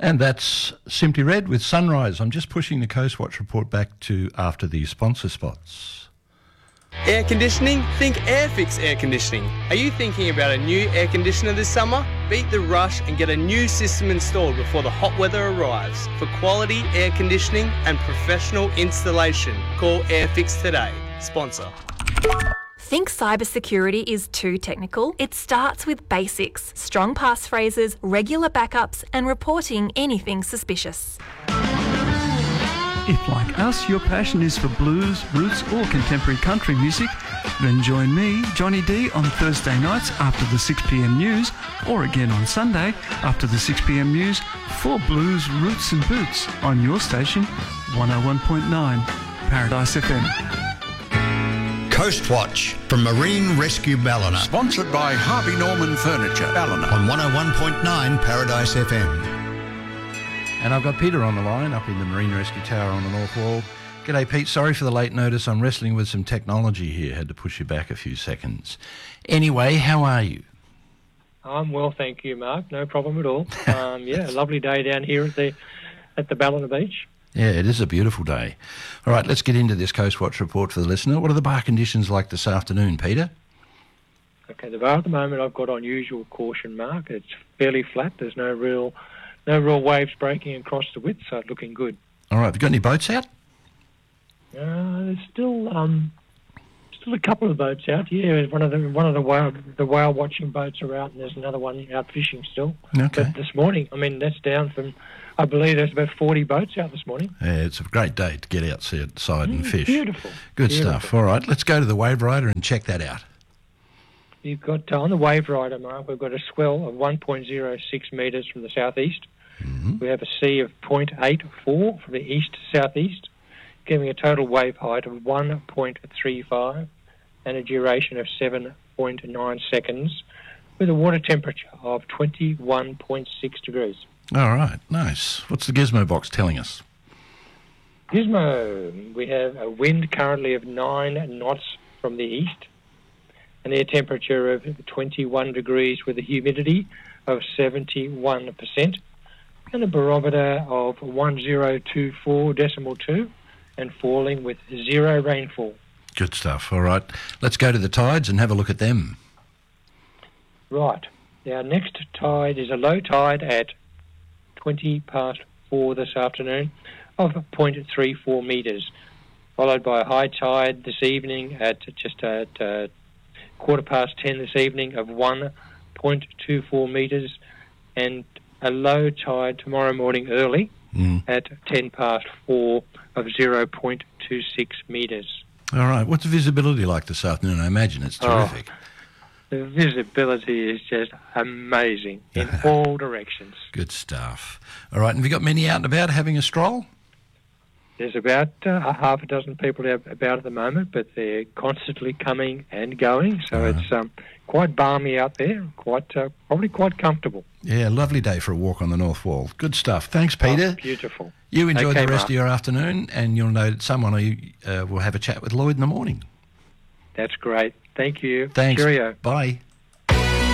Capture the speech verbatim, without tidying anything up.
And that's Simply Red with Sunrise. I'm just pushing the Coast Watch report back to after the sponsor spots. Air conditioning? Think Airfix Air Conditioning. Are you thinking about a new air conditioner this summer? Beat the rush and get a new system installed before the hot weather arrives. For quality air conditioning and professional installation, call Airfix today. Sponsor. Think cybersecurity is too technical? It starts with basics, strong passphrases, regular backups, and reporting anything suspicious. If, like us, your passion is for blues, roots or contemporary country music, then join me, Johnny D, on Thursday nights after the six p m news, or again on Sunday after the six p m news for Blues, Roots and Boots on your station, one oh one point nine, Paradise F M. Coast Watch from Marine Rescue Ballina. Sponsored by Harvey Norman Furniture, Ballina. On one oh one point nine Paradise F M. And I've got Peter on the line up in the Marine Rescue Tower on the North Wall. G'day, Pete. Sorry for the late notice. I'm wrestling with some technology here. Had to push you back a few seconds. Anyway, how are you? I'm well, thank you, Mark. No problem at all. Um, yeah, a lovely day down here at the at the Ballina Beach. Yeah, it is a beautiful day. All right, let's get into this Coast Watch report for the listener. What are the bar conditions like this afternoon, Peter? Okay, the bar at the moment I've got unusual caution, Mark. It's fairly flat. There's no real no real waves breaking across the width, so it's looking good. All right, have you got any boats out? Uh, there's still um, still a couple of boats out. Yeah, one of the one of the whale the whale watching boats are out, and there's another one out fishing still. Okay. But this morning, I mean, that's down from. I believe there's about forty boats out this morning. Yeah, it's a great day to get outside and Mm, fish. beautiful. Good Beautiful. stuff. All right, let's go to the Wave Rider and check that out. You've got uh, on the Wave Rider, Mark, we've got a swell of one point zero six metres from the southeast. Mm-hmm. We have a sea of zero point eight four from the east-southeast, giving a total wave height of one point three five and a duration of seven point nine seconds, with a water temperature of twenty-one point six degrees. All right, nice. What's the gizmo box telling us? Gizmo, we have a wind currently of nine knots from the east, an air temperature of twenty-one degrees with a humidity of seventy-one percent, and a barometer of one thousand twenty-four decimal two, and falling with zero rainfall. Good stuff. All right, let's go to the tides and have a look at them. Right. Our next tide is a low tide at twenty past four this afternoon of zero point three four metres, followed by a high tide this evening at just at uh, quarter past ten this evening of one point two four metres, and a low tide tomorrow morning early Mm. at ten past four of zero point two six metres. All right, what's the visibility like this afternoon? I imagine it's terrific. Oh, the visibility is just amazing in all directions. Good stuff. All right, and have you got many out and about having a stroll? There's about uh, a half a dozen people out about at the moment, but they're constantly coming and going, so Uh-huh. it's um, quite balmy out there, quite uh, probably quite comfortable. Yeah, lovely day for a walk on the North Wall. Good stuff. Thanks, Peter. Oh, beautiful. You enjoy Okay, the rest Mark. of your afternoon, and you'll know that someone uh, will have a chat with Lloyd in the morning. That's great. Thank you. Thanks. Cheerio. Bye.